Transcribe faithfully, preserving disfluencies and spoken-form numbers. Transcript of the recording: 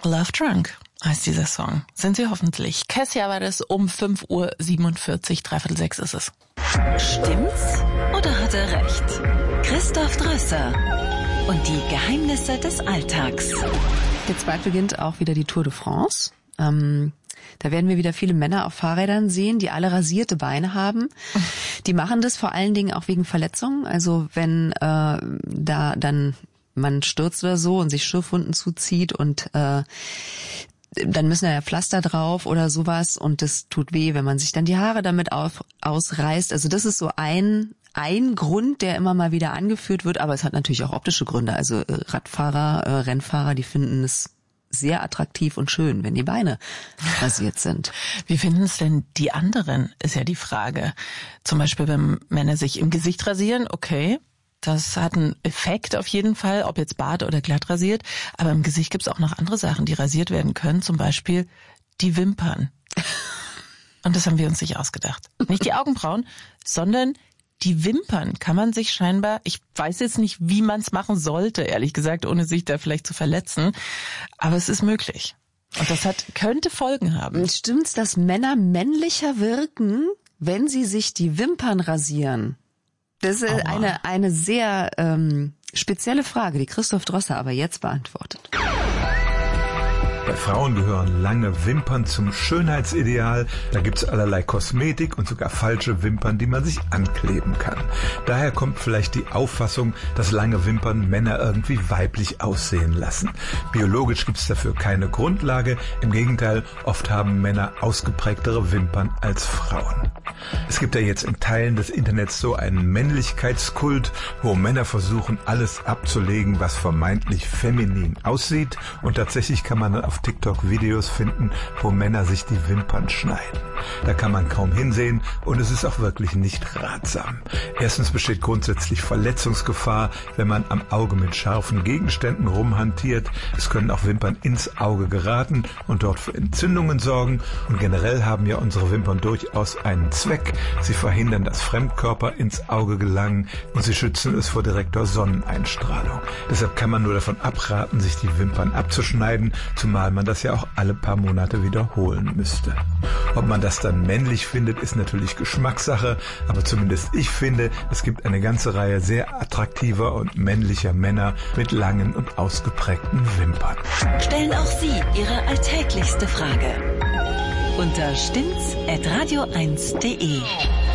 Love Drunk heißt dieser Song. Sind Sie hoffentlich. Kessia war das um fünf Uhr siebenundvierzig, dreiviertel sechs ist es. Stimmt's oder hat er recht? Christoph Drösser und die Geheimnisse des Alltags. Jetzt bald beginnt auch wieder die Tour de France. Ähm, da werden wir wieder viele Männer auf Fahrrädern sehen, die alle rasierte Beine haben. Die machen das vor allen Dingen auch wegen Verletzungen. Also wenn äh, da dann man stürzt oder so und sich Schürfwunden zuzieht und äh, dann müssen ja Pflaster drauf oder sowas und das tut weh, wenn man sich dann die Haare damit auf, ausreißt. Also das ist so ein ein Grund, der immer mal wieder angeführt wird, aber es hat natürlich auch optische Gründe. Also Radfahrer, äh, Rennfahrer, die finden es sehr attraktiv und schön, wenn die Beine rasiert sind. Wie finden es denn die anderen, ist ja die Frage. Zum Beispiel, wenn Männer sich im Gesicht rasieren, okay, das hat einen Effekt auf jeden Fall, ob jetzt Bart oder glatt rasiert. Aber im Gesicht gibt's auch noch andere Sachen, die rasiert werden können. Zum Beispiel die Wimpern. Und das haben wir uns nicht ausgedacht. Nicht die Augenbrauen, sondern die Wimpern kann man sich scheinbar, ich weiß jetzt nicht, wie man es machen sollte, ehrlich gesagt, ohne sich da vielleicht zu verletzen. Aber es ist möglich. Und das hat könnte Folgen haben. Stimmt's, dass Männer männlicher wirken, wenn sie sich die Wimpern rasieren? Das ist Aua. eine eine sehr ähm, spezielle Frage, die Christoph Drösser aber jetzt beantwortet. Bei Frauen gehören lange Wimpern zum Schönheitsideal. Da gibt's allerlei Kosmetik und sogar falsche Wimpern, die man sich ankleben kann. Daher kommt vielleicht die Auffassung, dass lange Wimpern Männer irgendwie weiblich aussehen lassen. Biologisch gibt's dafür keine Grundlage. Im Gegenteil, oft haben Männer ausgeprägtere Wimpern als Frauen. Es gibt ja jetzt in Teilen des Internets so einen Männlichkeitskult, wo Männer versuchen, alles abzulegen, was vermeintlich feminin aussieht. Und tatsächlich kann man dann auf TikTok Videos finden, wo Männer sich die Wimpern schneiden. Da kann man kaum hinsehen und es ist auch wirklich nicht ratsam. Erstens besteht grundsätzlich Verletzungsgefahr, wenn man am Auge mit scharfen Gegenständen rumhantiert. Es können auch Wimpern ins Auge geraten und dort für Entzündungen sorgen. Und generell haben ja unsere Wimpern durchaus einen Zweck. Sie verhindern, dass Fremdkörper ins Auge gelangen und sie schützen es vor direkter Sonneneinstrahlung. Deshalb kann man nur davon abraten, sich die Wimpern abzuschneiden, zumal man das ja auch alle paar Monate wiederholen müsste. Ob man das dann männlich findet, ist natürlich Geschmackssache, aber zumindest ich finde, es gibt eine ganze Reihe sehr attraktiver und männlicher Männer mit langen und ausgeprägten Wimpern. Stellen auch Sie Ihre alltäglichste Frage unter stimmt's at radio eins punkt de.